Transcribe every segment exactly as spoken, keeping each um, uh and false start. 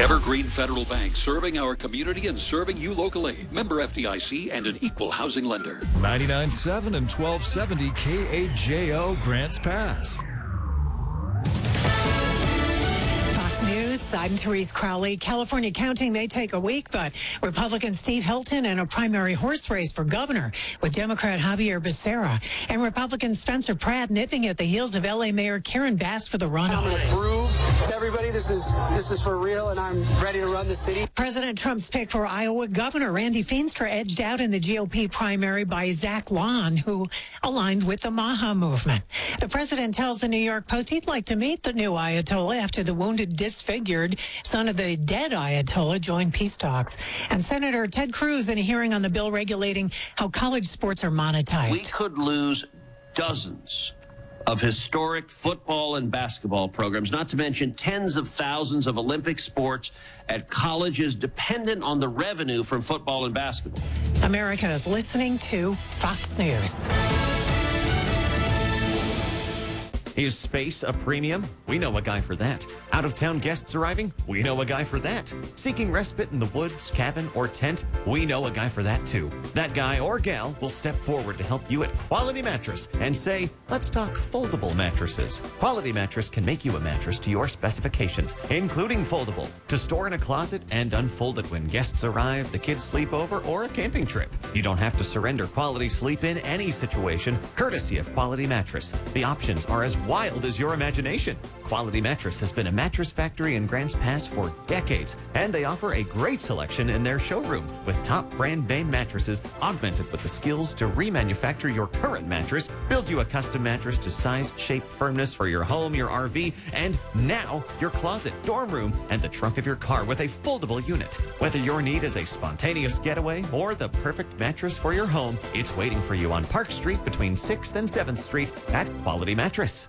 Evergreen Federal Bank, serving our community and serving you locally. Member F D I C and an equal housing lender. ninety-nine point seven and twelve seventy K A J O Grants Pass. News. I'm Therese Crowley. California counting may take a week, but Republican Steve Hilton in a primary horse race for governor with Democrat Javier Becerra and Republican Spencer Pratt nipping at the heels of L A Mayor Karen Bass for the runoff. I'm going to prove to everybody this is this is for real, and I'm ready to run the city. President Trump's pick for Iowa governor Randy Feenstra edged out in the G O P primary by Zach Lon, who aligned with the Maha movement. The president tells the New York Post he'd like to meet the new Ayatollah after the wounded, disfigured son of the dead Ayatollah joined peace talks. And Senator Ted Cruz in a hearing on the bill regulating how college sports are monetized. We could lose dozens of historic football and basketball programs, not to mention tens of thousands of Olympic sports at colleges dependent on the revenue from football and basketball. America is listening to Fox News. Is space a premium? We know a guy for that. Out-of-town guests arriving? We know a guy for that. Seeking respite in the woods, cabin, or tent? We know a guy for that too. That guy or gal will step forward to help you at Quality Mattress and say, let's talk foldable mattresses. Quality Mattress can make you a mattress to your specifications, including foldable, to store in a closet and unfold it when guests arrive, the kids sleep over, or a camping trip. You don't have to surrender quality sleep in any situation, courtesy of Quality Mattress. The options are as wild as your imagination. Quality Mattress has been a mattress factory in Grants Pass for decades, and they offer a great selection in their showroom with top brand name mattresses augmented with the skills to remanufacture your current mattress, build you a custom mattress to size, shape, firmness for your home, your R V, and now your closet, dorm room, and the trunk of your car with a foldable unit. Whether your need is a spontaneous getaway or the perfect mattress for your home, it's waiting for you on Park Street between sixth and seventh Street at Quality Mattress.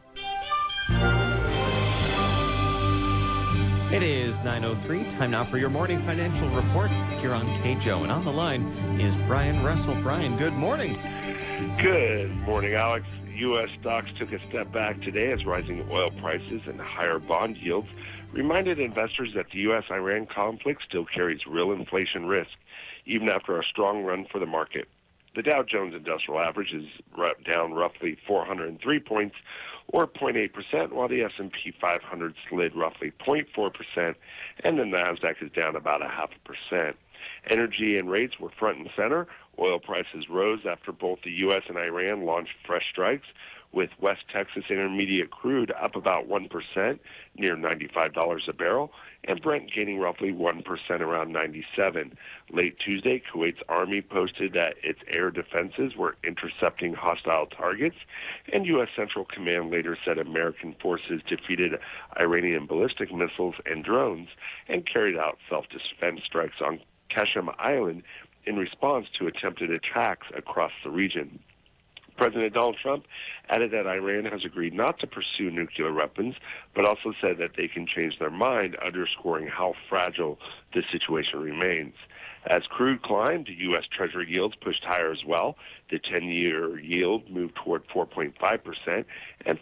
It is nine oh three. Time now for your morning financial report here on K J O. And on the line is Brian Russell. Brian, good morning. Good morning, Alex. U S stocks took a step back today as rising oil prices and higher bond yields reminded investors that the U S Iran conflict still carries real inflation risk, even after a strong run for the market. The Dow Jones Industrial Average is down roughly four hundred three points, or zero point eight percent, while the S and P five hundred slid roughly zero point four percent, and the NASDAQ is down about a half a percent. Energy and rates were front and center. Oil prices rose after both the U S and Iran launched fresh strikes, with West Texas Intermediate crude up about one percent, near ninety-five dollars a barrel, and Brent gaining roughly one percent, around ninety-seven. Late Tuesday, Kuwait's army posted that its air defenses were intercepting hostile targets, and U S Central Command later said American forces defeated Iranian ballistic missiles and drones and carried out self-defense strikes on Qasem Island in response to attempted attacks across the region. President Donald Trump added that Iran has agreed not to pursue nuclear weapons, but also said that they can change their mind, underscoring how fragile this situation remains. As crude climbed, U S Treasury yields pushed higher as well. The ten-year yield moved toward four point five percent, and